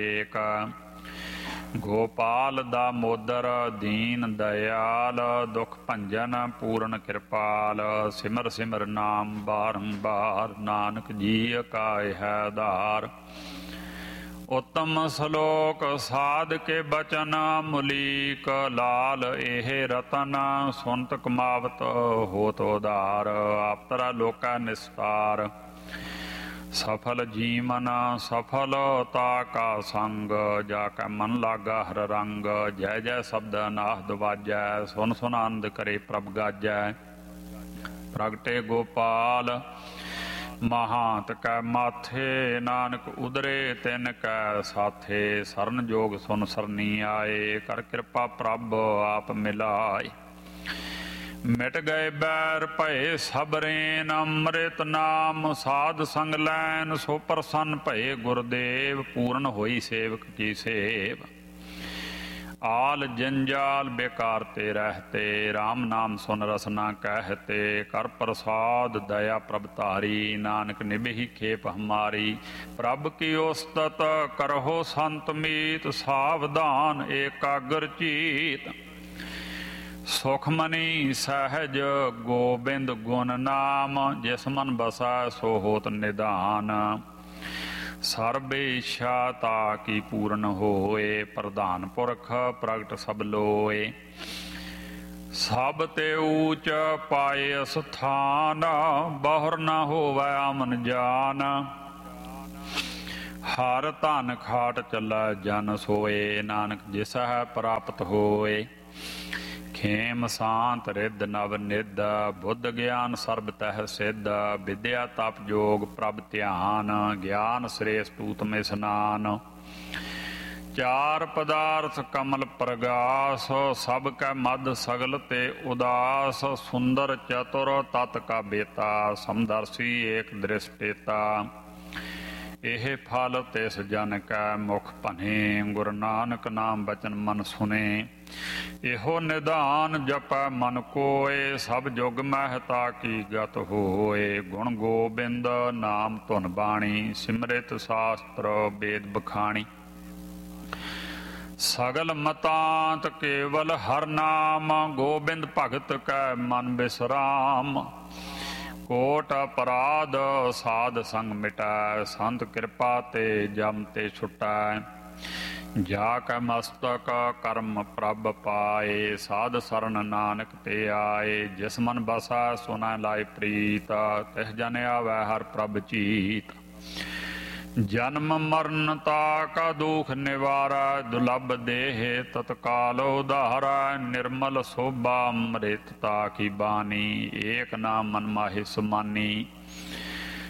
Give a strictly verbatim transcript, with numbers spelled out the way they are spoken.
ਏਕ। ਗੋਪਾਲ ਦਾਮੋਦਰ ਦੀਨ ਦਇਆਲ, ਦੁਖ ਭੰਜਨ ਪੂਰਨ ਕਿਰਪਾਲ। ਸਿਮਰ ਸਿਮਰ ਨਾਮ ਬਾਰੰਬਾਰ, ਨਾਨਕ ਜੀ ਕਾ ਇਹ ਆਧਾਰ। ਉੱਤਮ ਸਲੋਕ ਸਾਧ ਕੇ ਬਚਨ, ਮੁਲੀਕ ਲਾਲ ਇਹ ਰਤਨ। ਸੁਨਤ ਕਮਾਵਤ ਹੋਤ ਉਧਾਰ, ਆਪਤਰਾ ਲੋਕਾ ਨਿਸਤਾਰ। ਸਫਲ ਜੀਵਨ ਸਫਲਤਾ ਕਾ ਸੰਗ, ਜਾ ਕੈ ਮਨ ਲਾਗਾ ਹਰ ਰੰਗ। ਜੈ ਜੈ ਸ਼ਬਦ ਨਾਹਦ ਵਾਜੈ, ਸੁਨ ਸੁਨ ਆਨੰਦ ਕਰੇ ਪ੍ਰਭ ਗਾਜੈ। ਪ੍ਰਗਟੇ ਗੋਪਾਲ ਮਹਾਂਤ ਕੈ ਮਾਥੇ, ਨਾਨਕ ਉਦਰੇ ਤਿਨ ਕੈ ਸਾਥੇ। ਸਰਨ ਜੋਗ ਸੁਨ ਸਰਨੀ ਆਏ, ਕਰ ਕਿਰਪਾ ਪ੍ਰਭ ਆਪ ਮਿਲਾਏ। ਮਿਟ ਗਏ ਬੈਰ ਭਏ ਸਭ ਰੇਨ, ਅੰਮ੍ਰਿਤ ਨਾਮ ਸਾਧ ਸੰਗ ਲੈਨ। ਸੋ ਪ੍ਰਸੰਨ ਭਏ ਗੁਰਦੇਵ, ਪੂਰਨ ਹੋਈ ਸੇਵਕ ਕੀ ਸੇਵ। ਆਲ ਜੰਜਾਲ ਬੇਕਾਰ ਤੇ ਰਹਤੇ, ਰਾਮ ਨਾਮ ਸੁਨ ਰਸਨਾ ਕਹਿਤੇ। ਕਰ ਪ੍ਰਸਾਦ ਦਇਆ ਪ੍ਰਭ ਧਾਰੀ, ਨਾਨਕ ਨਿਭੀ ਖੇਪ ਹਮਾਰੀ। ਪ੍ਰਭ ਕੀ ਉਸਤਤ ਕਰਹੁ ਸੰਤ ਮੀਤ, ਸਾਵਧਾਨ ਏਕਾਗਰ ਚੀਤ। ਸੁਖਮਨੀ ਸਹਿਜ ਗੋਬਿੰਦ ਗੁਣ ਨਾਮ, ਜਿਸ ਮਨ ਬਸੈ ਸੋ ਹੋਤ ਨਿਧਾਨ। ਸਰਬ ਇੱਛਾ ਤਾ ਕੀ ਪੂਰਨ ਹੋਏ, ਪ੍ਰਧਾਨ ਪੁਰਖ ਪ੍ਰਗਟ ਸਭ ਲੋਏ। ਸਭ ਤੇ ਊਚ ਪਾਏ ਅਸਥਾਨ, ਬਹੁਰ ਨ ਹੋਵੈ ਅਮਨ ਜਾਨ। ਹਰ ਧਨ ਖਾਟ ਚੱਲੈ ਜਨ ਸੋਏ, ਨਾਨਕ ਜਿਸ ਹੈ ਪ੍ਰਾਪਤ ਹੋਏ। ਖੇਮ ਸਾਂਤ ਰਿੱਧ ਨਵ ਨਿਧ, ਬੁੱਧ ਗਿਆਨ ਸਰਬ ਤਹਿ ਸਿੱਧ। ਵਿਦਿਆ ਤਪ ਜੋਗ ਪ੍ਰਭ ਧਿਆਨ, ਗਿਆਨ ਸ੍ਰੇਸ਼ਟ ਊਤਮ ਇਸਨਾਨ। ਚਾਰ ਪਦਾਰਥ ਕਮਲ ਪ੍ਰਗਾਸ, ਸਭ ਕੈ ਮਦ ਸਗਲ ਤੇ ਉਦਾਸ। ਸੁੰਦਰ ਚਤੁਰ ਤਤ ਕਾ ਬੇਤਾ, ਸਮਦਰਸੀ ਏਕ ਦ੍ਰਿਸ਼ਟੇਤਾ। ਇਹ ਫਲ ਤਿਸ ਜਨ ਕੈ ਮੁਖ ਭਨੇ, ਗੁਰੂ ਨਾਨਕ ਨਾਮ ਬਚਨ ਮਨ ਸੁਨੇ। ਇਹੋ ਨਿਧਾਨ ਜਪੈ ਮਨ ਕੋਏ, ਸਭ ਜੁਗ ਮਹਿਤਾ ਕੀ ਗਤ ਹੋਏ। ਗੁਣ ਗੋਬਿੰਦ ਨਾਮ ਧੁਨ ਬਾਣੀ, ਸਿਮਰਿਤ ਸ਼ਾਸਤਰ ਵੇਦ ਬਖਾਣੀ। ਸਗਲ ਮਤਾਂਤ ਕੇਵਲ ਹਰ ਨਾਮ, ਗੋਬਿੰਦ ਭਗਤ ਕੈ ਮਨ ਬਿਸਰਾਮ। ਕੋਟ ਅਪਰਾਧ ਸਾਧ ਸੰਗ ਮਿਟੈ, ਸੰਤ ਕਿਰਪਾ ਤੇ ਜਮ ਤੇ ਛੁਟੈ। ਜਾ ਕੈ ਮਸਤਕ ਕਰਮ ਪ੍ਰਭ ਪਾਏ, ਸਾਧ ਸਰਨ ਨਾਨਕ ਤੇ ਆਏ। ਜਿਸ ਮਨ ਬਸੈ ਸੋ ਨ ਲਾਇ ਪ੍ਰੀਤ, ਤਿਸ ਜਨ ਆਵੈ ਹਰ ਪ੍ਰਭ ਚੀਤ। ਜਨਮ ਮਰਨ ਤਾ ਕਾ ਦੁਖ ਨਿਵਾਰੈ, ਦੁਲਭ ਦੇਹ ਤਤਕਾਲ ਉਧਾਰੈ। ਨਿਰਮਲ ਸੋਭਾ ਅੰਮ੍ਰਿਤ ਤਾ ਕੀ ਬਾਣੀ, ਏਕ ਨਾਮ ਮਨ ਮਾਹਿ ਸੁਮਾਨੀ।